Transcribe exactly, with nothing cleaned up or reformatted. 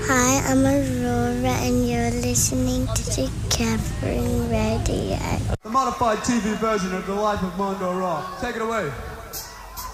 Hi, I'm Aurora, and you're listening to the Catherine Radio. The modified T V version of The Life of Mondo Rock. Take it away.